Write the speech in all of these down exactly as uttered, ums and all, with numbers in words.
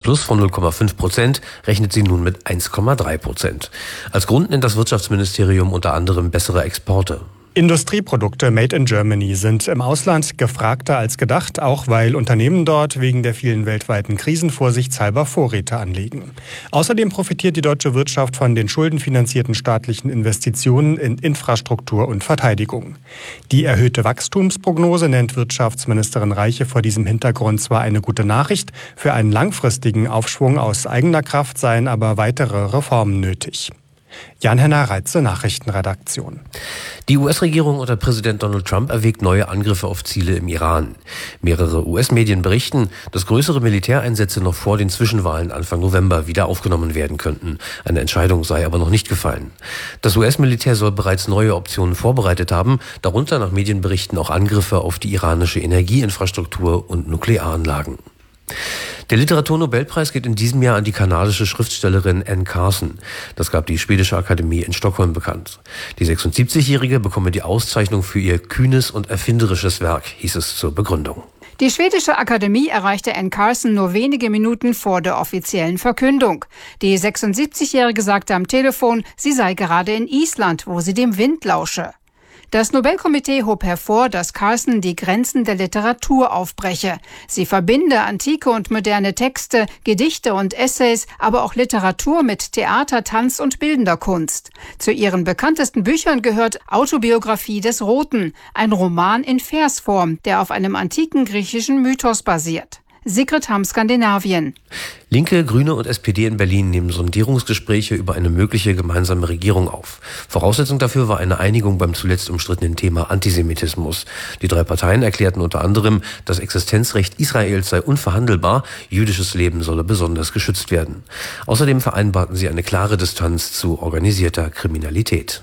Plus von null Komma fünf Prozent rechnet sie nun mit eins Komma drei Prozent. Als Grund nennt das Wirtschaftsministerium unter anderem bessere Exporte. Industrieprodukte made in Germany sind im Ausland gefragter als gedacht, auch weil Unternehmen dort wegen der vielen weltweiten Krisen vorsichtshalber Vorräte anlegen. Außerdem profitiert die deutsche Wirtschaft von den schuldenfinanzierten staatlichen Investitionen in Infrastruktur und Verteidigung. Die erhöhte Wachstumsprognose nennt Wirtschaftsministerin Reiche vor diesem Hintergrund zwar eine gute Nachricht, für einen langfristigen Aufschwung aus eigener Kraft seien aber weitere Reformen nötig. Jan-Henner Reitze, Nachrichtenredaktion. Die U S-Regierung unter Präsident Donald Trump erwägt neue Angriffe auf Ziele im Iran. Mehrere U S-Medien berichten, dass größere Militäreinsätze noch vor den Zwischenwahlen Anfang November wieder aufgenommen werden könnten. Eine Entscheidung sei aber noch nicht gefallen. Das U S-Militär soll bereits neue Optionen vorbereitet haben, darunter nach Medienberichten auch Angriffe auf die iranische Energieinfrastruktur und Nuklearanlagen. Der Literaturnobelpreis geht in diesem Jahr an die kanadische Schriftstellerin Anne Carson. Das gab die Schwedische Akademie in Stockholm bekannt. Die sechsundsiebzigjährige bekomme die Auszeichnung für ihr kühnes und erfinderisches Werk, hieß es zur Begründung. Die Schwedische Akademie erreichte Anne Carson nur wenige Minuten vor der offiziellen Verkündung. Die sechsundsiebzigjährige sagte am Telefon, sie sei gerade in Island, wo sie dem Wind lausche. Das Nobelkomitee hob hervor, dass Carson die Grenzen der Literatur aufbreche. Sie verbinde antike und moderne Texte, Gedichte und Essays, aber auch Literatur mit Theater, Tanz und bildender Kunst. Zu ihren bekanntesten Büchern gehört Autobiografie des Roten, ein Roman in Versform, der auf einem antiken griechischen Mythos basiert. Sigrid Hamm, Skandinavien. Linke, Grüne und S P D in Berlin nehmen Sondierungsgespräche über eine mögliche gemeinsame Regierung auf. Voraussetzung dafür war eine Einigung beim zuletzt umstrittenen Thema Antisemitismus. Die drei Parteien erklärten unter anderem, das Existenzrecht Israels sei unverhandelbar, jüdisches Leben solle besonders geschützt werden. Außerdem vereinbarten sie eine klare Distanz zu organisierter Kriminalität.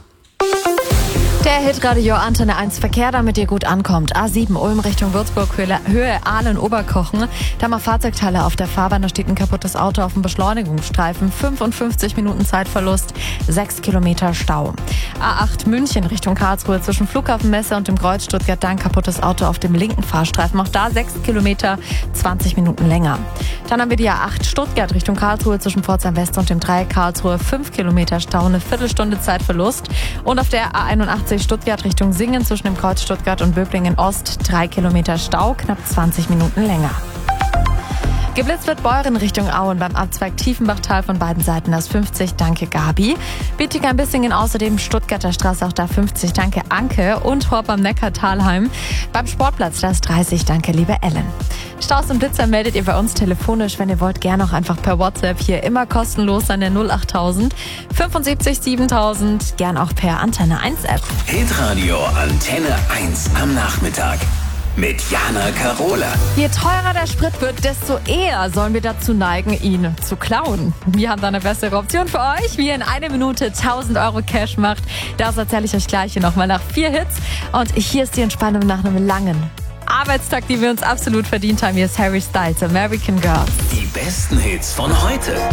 Der Hitradio Antenne eins Verkehr, damit ihr gut ankommt. A sieben Ulm Richtung Würzburg, Höhe Aalen-Oberkochen. Da mal Fahrzeugteile auf der Fahrbahn, da steht ein kaputtes Auto auf dem Beschleunigungsstreifen. fünfundfünfzig Minuten Zeitverlust, sechs Kilometer Stau. A acht München Richtung Karlsruhe zwischen Flughafenmesse und dem Kreuz Stuttgart, da ein kaputtes Auto auf dem linken Fahrstreifen. Auch da sechs Kilometer, zwanzig Minuten länger. Dann haben wir die A acht Stuttgart Richtung Karlsruhe zwischen Pforzheim West und dem Dreieck Karlsruhe, fünf Kilometer Stau, eine Viertelstunde Zeitverlust. Und auf der A einundachtzig Stuttgart Richtung Singen zwischen dem Kreuz Stuttgart und Böblingen Ost, drei Kilometer Stau, knapp zwanzig Minuten länger. Geblitzt wird Beuren Richtung Auen beim Abzweig Tiefenbachtal von beiden Seiten das fünfzig, danke Gabi. Bietigheim-Bissingen außerdem Stuttgarter Straße auch da fünfzig, danke Anke und Horb am Neckar Talheim. Beim Sportplatz das dreißig, danke liebe Ellen. Staus und Blitzer meldet ihr bei uns telefonisch, wenn ihr wollt, gerne auch einfach per WhatsApp hier immer kostenlos an der null achttausend fünfundsiebzig siebentausend, gern auch per Antenne eins App. Hitradio Antenne eins am Nachmittag. Mit Jana Karola. Je teurer der Sprit wird, desto eher sollen wir dazu neigen, ihn zu klauen. Wir haben da eine bessere Option für euch, wie ihr in einer Minute tausend Euro Cash macht. Das erzähle ich euch gleich hier nochmal nach vier Hits. Und hier ist die Entspannung nach einem langen Arbeitstag, die wir uns absolut verdient haben. Hier ist Harry Styles, American Girl. Die besten Hits von heute.